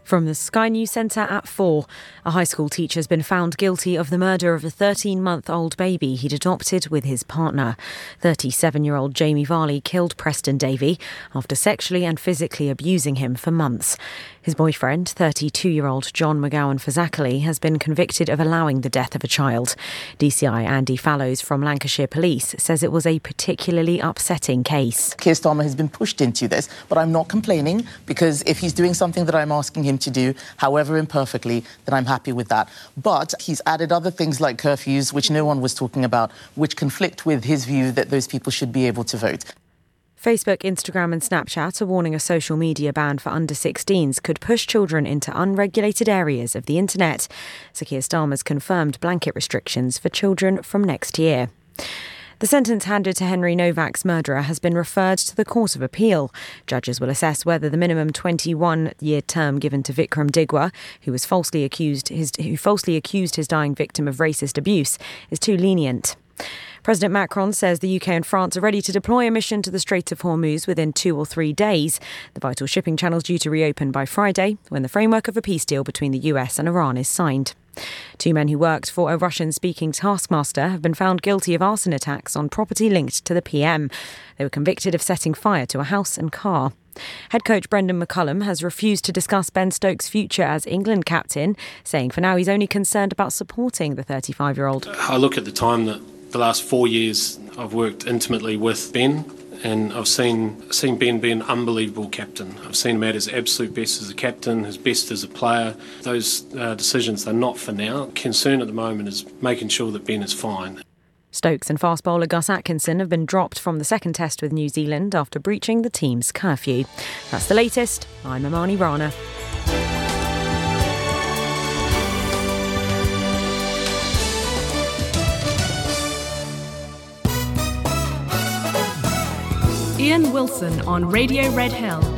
From the Sky News Centre at 4, a high school teacher has been found guilty of the murder of a 13-month-old baby he'd adopted with his partner. 37-year-old Jamie Varley killed Preston Davey after sexually and physically abusing him for months. His boyfriend, 32-year-old John McGowan Fazakerley, has been convicted of allowing the death of a child. DCI Andy Fallows from Lancashire Police says it was a particularly upsetting case. Keir Starmer has been pushed into this, but I'm not complaining, because if he's doing something that I'm asking him to do, however imperfectly, then I'm happy with that. But he's added other things like curfews, which no one was talking about, which conflict with his view that those people should be able to vote. Facebook, Instagram and Snapchat are warning a social media ban for under-16s could push children into unregulated areas of the internet. Sir Keir Starmer's confirmed blanket restrictions for children from next year. The sentence handed to Henry Novak's murderer has been referred to the Court of Appeal. Judges will assess whether the minimum 21-year term given to Vikram Digwa, who falsely accused his dying victim of racist abuse, is too lenient. President Macron says the UK and France are ready to deploy a mission to the Strait of Hormuz within 2 or 3 days. The vital shipping channel is due to reopen by Friday, when the framework of a peace deal between the US and Iran is signed. 2 men who worked for a Russian-speaking taskmaster have been found guilty of arson attacks on property linked to the PM. They were convicted of setting fire to a house and car. Head coach Brendan McCullum has refused to discuss Ben Stokes' future as England captain, saying for now he's only concerned about supporting the 35-year-old. I look at the time that the last 4 years I've worked intimately with Ben, and I've seen Ben be an unbelievable captain. I've seen him at his absolute best as a captain, his best as a player. Those decisions, they're not for now. Concern at the moment is making sure that Ben is fine. Stokes and fast bowler Gus Atkinson have been dropped from the second test with New Zealand after breaching the team's curfew. That's the latest. I'm Amani Rana. Ian Wilson on Radio Red Hill